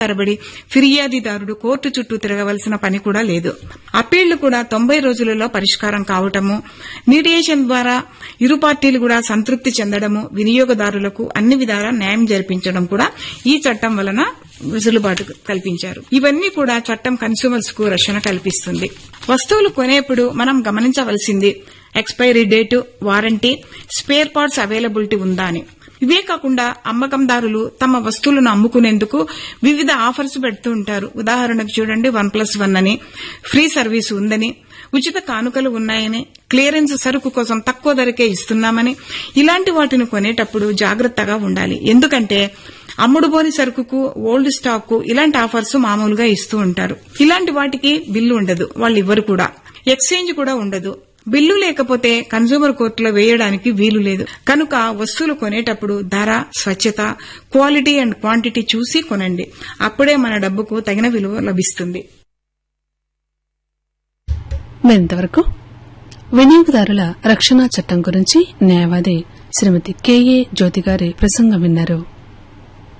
తరబడి ఫిర్యాదిదారుడు కోర్టు చుట్టూ తిరగవలసిన పని కూడా లేదు. అప్పీళ్లు కూడా 90 రోజులలో పరిష్కారం కావటము, మీడియేషన్ ద్వారా ఇరు పార్టీలు కూడా సంతృప్తి చెందడము, వినియోగదారులకు అన్ని విధాలా న్యాయం జరిపించడం కూడా ఈ చట్టం వలన వెసులుబాటు కల్పించారు. ఇవన్నీ కూడా చట్టం కన్స్యూమర్స్ కు రక్షణ కల్పిస్తుంది. వస్తువులు కొనేప్పుడు మనం గమనించవలసింది expiry date, warranty, spare parts availability ఉందా అని. ఇవే కాకుండా అమ్మకందారులు తమ వస్తువులను అమ్ముకునేందుకు వివిధ ఆఫర్స్ పెడుతూ ఉంటారు. ఉదాహరణకు చూడండి, 1+1 అని, ఫ్రీ సర్వీసు ఉందని, ఉచిత కానుకలు ఉన్నాయని, క్లియరెన్స్ సరుకు కోసం తక్కువ ధరకే ఇస్తున్నామని. ఇలాంటి వాటిని కొనేటప్పుడు జాగ్రత్తగా ఉండాలి. ఎందుకంటే అమ్ముడుపోని సరుకుకు, ఓల్డ్ స్టాక్ ఇలాంటి ఆఫర్స్ మామూలుగా ఇస్తూ ఉంటారు. ఇలాంటి వాటికి బిల్లు ఉండదు, వాళ్ళు ఇవ్వరు కూడా. ఎక్స్చేంజ్ కూడా ఉండదు. బిల్లు లేకపోతే కన్స్యూమర్ కోర్టులో వేయడానికి వీలు లేదు. కనుక వస్తువులు కొనేటప్పుడు ధర, స్వచ్ఛత, క్వాలిటీ అండ్ క్వాంటిటీ చూసి కొనండి. అప్పుడే మన డబ్బుకు తగిన విలువ లభిస్తుంది. మరింతవరకు వినియోగదారుల రక్షణ చట్టం గురించి న్యాయవాది శ్రీమతి కెఏ జ్యోతి గారి ప్రసంగం విన్నారు.